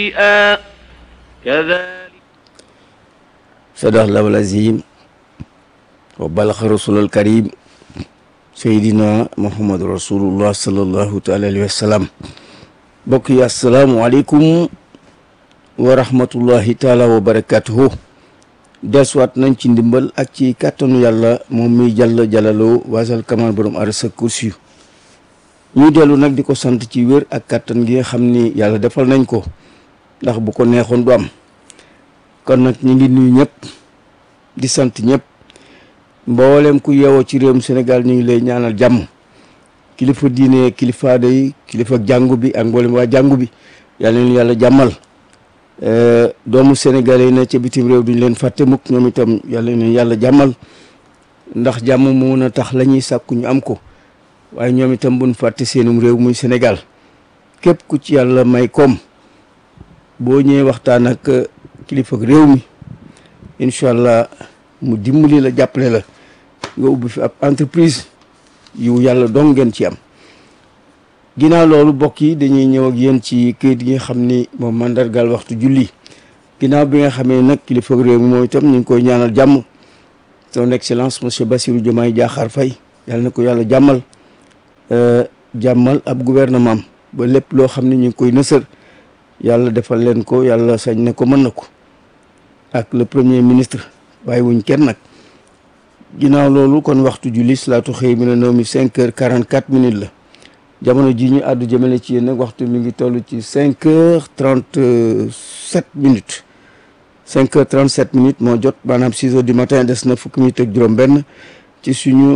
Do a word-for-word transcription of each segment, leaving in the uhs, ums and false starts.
sadaqallahul azim wa balaxa rasulul karim seydina muhammadu rasulullah sallallahu taala alayhi wa sallam. mbokk yi asalaamualeykum wa rahmatullahi taala wa barakatuhu. delsuwaat nañ ci ndimbal ak ci kàttanu yàlla moom muy jàll jàllaloo waasal kamal borom arasa kursi ñuy dellu nag di ko sant ci wér ak kàttan gi nga xam ni yàlla defal nañ ko, ndax bu ko neexoon du am. kon nag ñu ngi nuyu ñëpp di sant ñëpp, mboolem ku yeewoo ci réewum Sénégal ñu ngi lay ñaanal jàmm. kilifa diine, kilifa day, kilifa jàngu bi ak mboolem waa jàngu bi yàlla leen yàlla jàmmal. doomu sénégalais yi ne ca bitim réew duñ leen fàtte mukk, ñoom itam yàlla leen yàlla jàmmal, ndax jàmm moo mën a tax la ñuy sàkku ñu am ko. waaye ñoom itam buñ fàtte seenum réew muy Sénégal. képp ku ci yàlla may koom boo ñëwee waxtaan ak kilifa réew mi incha allah mu dimbali la, jàppale la, nga ubbi fi ab entreprise yu yàlla dong ngeen ci am. ginnaaw loolu bokk yi dañuy ñëw ak yéen ci këyit yi nga xam ni moom mandargal waxtu julli. ginnaaw bi nga xamee nag kilifa réew mi moom itam ñu ngi koy ñaanal jàmm, son excellence monsieur Bassirou Diomaye Diakhar Faye, yàlla na ko yàlla jàmmal jàmmal ab gouvernement ba lépp loo xam ne ñu ngi koy nësër yàlla defal leen ko, yàlla sañ na ko, mën na ko, ak le premier ministre bàyyi wuñ kenn nag. ginnaaw loolu kon waxtu julli salaatu xëy mi ne noo mi cinq heures quarante quatre minutes la. jamono ji ñu àddu jëmale ci yéen nag waxtu mi ngi toll ci cinq heures trente sept minutes cinq heures trente sept minutes moo jot, maanaam six heures du matin des na fukki minutes ak juróom benn ci suñu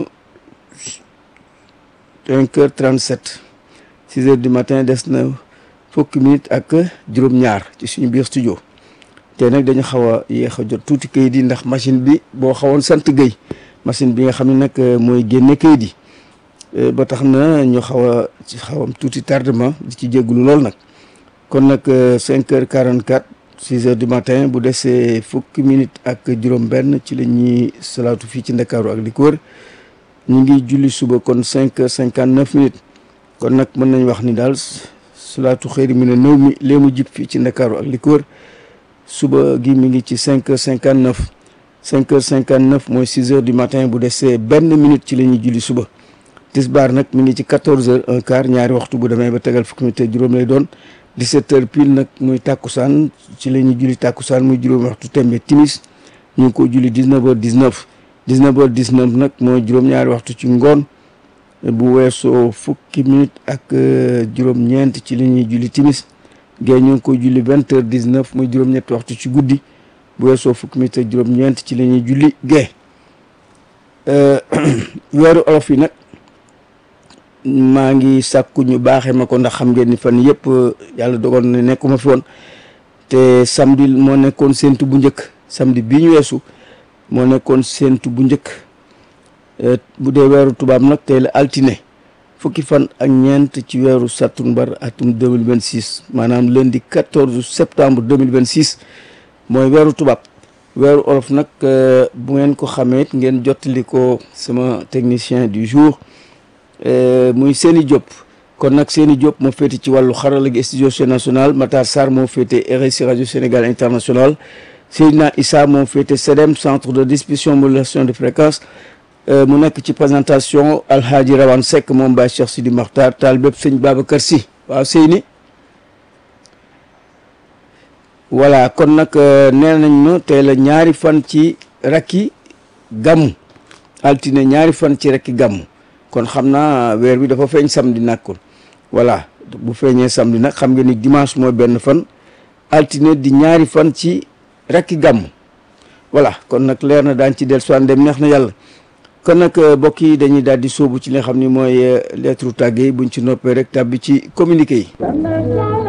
cinq heures trente sept six heures du matin des na fukki minutes ak juróom-ñaar ci suñu biir studio. te nag dañu xaw a yéex a jot tuuti kayit yi ndax machine bi boo xawoon sant Guèye, machine bi nga xam ne nag mooy génne kayit yi ba tax na ñu xaw a ci xawam tuuti tardement di ci jéggulu lool nag. kon nag cinq heures quarante quatre six heures du matin bu desee fukki minutes ak juróom benn ci la ñuy salaatu fii ci Ndakaaru ak li ko wër. ñu ngi julli suba kon cinq heures cinquante neuf minutes. kon nag mën nañ wax ni daal salaatu xëyri mi ne nëw mi lee mu jib fii ci Ndakaaru ak li ko wër. suba gi mi ngi ci cinq heures cinquante neuf cinq heures cinquante neuf mooy six heures du matin bu desee benn minute ci la ñuy julli suba. tisbaar nag mi ngi ci quatorze heures un quart, ñaari waxtu bu demee ba tegal fukki minute ak juróom lay doon. dix-sept heures pile nag muy tàkkusaan ci la ñuy julli tàkkusaan muy juróomi waxtu tembe timis ñu ngi ko julli dix-neuf heures dix-neuf dix-neuf heures dix-neuf nag mooy juróom-ñaari waxtu ci ngoon bu weesoo fukki minute ak juróom-ñeent ci la ñuy julli timis. gée ñu ngi ko julli vingt heures dix-neuf muy juróom-ñetti waxtu ci guddi bu weesoo fukki minute ak juróom-ñeent ci la ñuy julli gée. weeru olof yi nag maa ngi sàkku ñu baaxee ma ko, ndax xam ngeen ni fan yëpp yàlla dogal na nekkuma fi woon, te samedi moo nekkoon séntu bu njëkk. samedi bii ñu weesu moo nekkoon séntu bu njëkk. bu dee weeru tubaab nag tey la altine fukki fan ak ñeent ci weeru sattumbar atum deux mille vingt six, maanaam lundi quatorze septembre deux mille vingt six mooy weeru tubaab. weeru olof nag bu ngeen ko xamee ngeen jottali ko sama technicien du jour muy Seni Diop. kon nag Seni Diop moo féete ci wàllu xarala gi studio national, Matar Sarr moo féete R S I radio Sénégal international, Seydina Issa moo féete C E D E M centre de distribution modulation de fréquence. mu nekk ci présentation Alhaji Rawane Seck moom Baye Cheikh Sidi Makhtar taal bépp sëñ Babacar Sy. waaw Seyni voilà kon nag nee nañ ma tey la ñaari fan ci rakki gàmmu, altine ñaari fan ci rakki gàmmu, kon xam naa weer bi dafa feeñ samedi nag kon voilà bu feeñee samedi nag xam nga ni dimanche mooy benn fan, altine di ñaari fan ci rakki gàmmu. voilà kon nag leer na daan ci del soin dem neex na yàlla. kon nag mbokk yi dañuy daal di sóobu ci li nga xam ni mooy lettre tàgge buñ ci noppee rek tàbbi ci communiqué yi.